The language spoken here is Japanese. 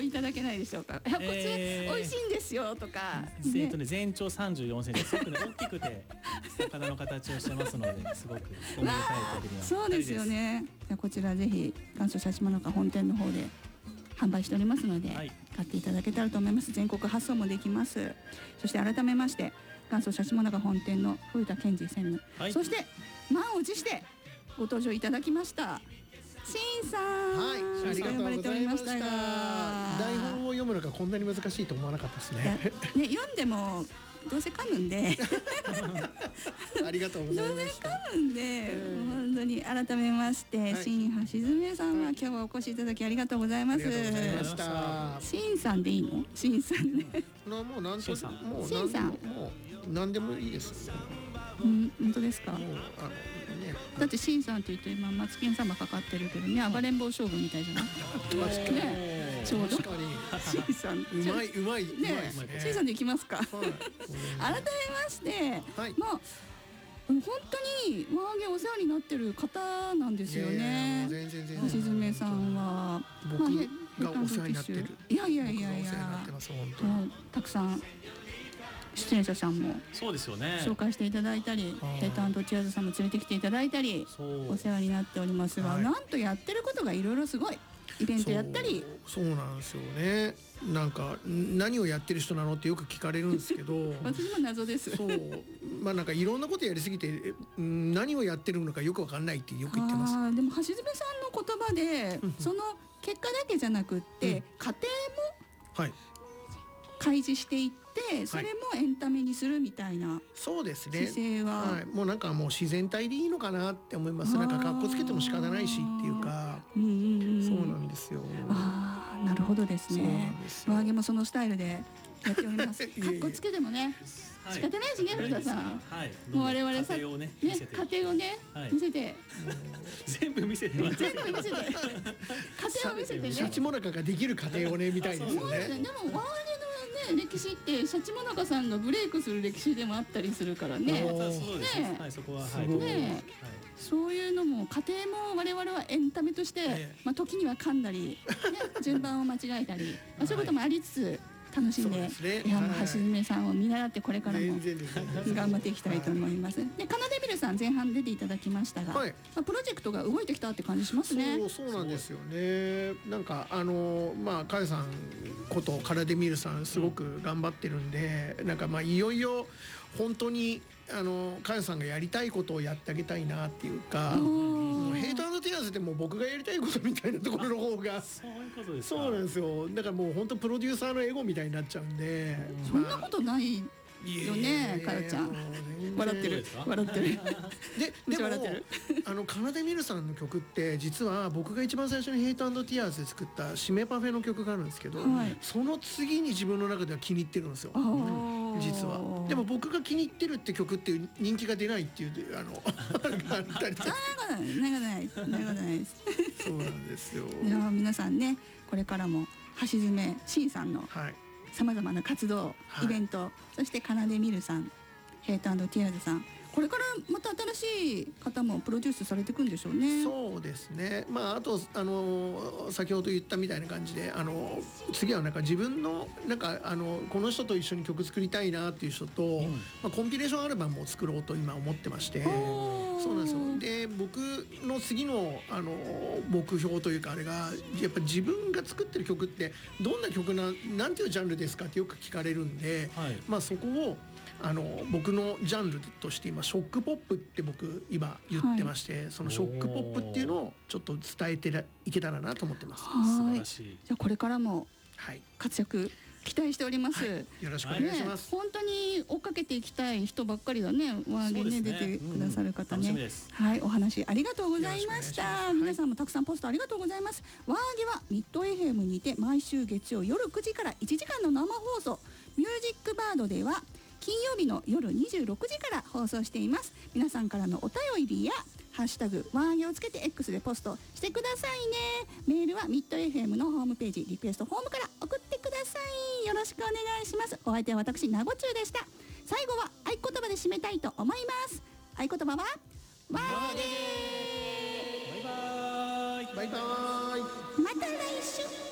報いただけないでしょうか。こっち美味しいんですよとか、 全長34センチ、すごくね大きくて魚の形をしてますので、すごくおめでたい食べには。 そうですよね。じゃあこちらぜひ元祖シャチモナカ本店の方で販売しておりますので、買っていただけたらと思います。全国発送もできます。そして改めまして元祖シャチモナカ本店の古田健二専務、そして満を持してご登場いただきましたしんさん、 ありがとうございました。台本を読むのがこんなに難しいと思わなかったですね。 読んでもどうせ噛むんでありがとうございました。 どうせ噛むんで、本当に改めまして新橋爪さんは今日はお越しいただきありがとうございます。新さんでいいの？新さんね。 もう何でもいいです。 本当ですか？だってシンさんって言うと今マツケン様かかってるけどね、暴れん坊将軍みたいじゃない？ね、ちょうど。シンさん。うまい。 ね、シンさんでいきますか。改めまして、まあ本当にワーゲお世話になってる方なんですよね。 全然。 橋爪さんは僕がお世話になってる。 いや。たくさん。出演者さんもそうですよね、 紹介していただいたり、ヘイト&チアーズさんも連れてきていただいたりお世話になっておりますが、なんとやってることがいろいろすごいイベントやったり。 そうなんですよね。なんか何をやってる人なのってよく聞かれるんですけど私も謎です。 なんかいろんなことやりすぎて何をやってるのかよくわかんないってよく言ってます。 でも橋爪さんの言葉でその結果だけじゃなくって家庭も開示していってそれもエンタメにするみたいな姿勢は、 もうなんかもう自然体でいいのかなって思います。なんか格好つけても仕方ないしっていうか、そうなんですよ。 なるほどですね。ワーゲもそのスタイルでやっております。格好つけてもね仕方ないしね、古田さん。もう我々さ、家庭をね見せて全部見せて家庭を見せてね、 シャチモナカができる家庭をねみたいですよね。 でもワーゲ歴史ってシャチモナカさんがブレイクする歴史でもあったりするからね。そういうのも家庭も我々はエンタメとして時には噛んだり順番を間違えたりそういうこともありつつ楽しんで橋爪さんを見習ってこれからも頑張っていきたいと思います。でカナデミルさん前半出ていただきましたが、プロジェクトが動いてきたって感じしますね。 そうなんですよね。なんかカヤさんことカナデミルさんすごく頑張ってるんで、なんかいよいよ本当にカヤさんがやりたいことをやってあげたいなっていうか、ヘイト&ティアーズでも僕がやりたいことみたいなところの方がそうなんですよ。だからもう本当プロデューサーのエゴみたいになっちゃうんで。 そんなことないよね、かよちゃん。笑ってる。 でもカナデミルさんの曲って実は僕が一番最初にヘイト&ティアーズで作った締めパフェの曲があるんですけど、その次に自分の中では気に入ってるんですよ。実は。でも僕が気に入ってるって曲っていう人気が出ないっていうあったりとか。 ないです。 そうなんですよ。 では皆さんね、これからも橋爪慎さんのさまざまな活動、イベント、そしてカナデミルさん、ヘイト&ティアーズさん、これからまた新しい方もプロデュースされていくんでしょうね。 そうですね。あと先ほど言ったみたいな感じで次はなんか自分のなんかこの人と一緒に曲作りたいなっていう人と、コンピレーションアルバムを作ろうと今思ってまして。そうなんですよ。で僕の次の目標というかあれがやっぱ自分が作ってる曲ってどんな曲なんていうジャンルですかってよく聞かれるんで、そこを僕のジャンルとして今ショックポップって僕今言ってまして、そのショックポップっていうのをちょっと伝えていけたらなと思ってます。 素晴らしい。じゃあこれからも活躍期待しております。 よろしくお願いします。 本当に追っかけていきたい人ばっかりだね。ワーゲね出てくださる方ね。お話ありがとうございました。皆さんもたくさんポストありがとうございます。ワーゲはミッド FM にて毎週月曜夜9時から1時間の生放送、ミュージックバードでは金曜日の夜26時から放送しています。皆さんからのお便りやハッシュタグワーゲをつけて X でポストしてくださいね。メールはミッド FM のホームページリクエストフォームから送ってください。よろしくお願いします。お相手は私なごちゅうでした。最後は合言葉で締めたいと思います。合言葉はワーゲー。 バイバイ。 また来週。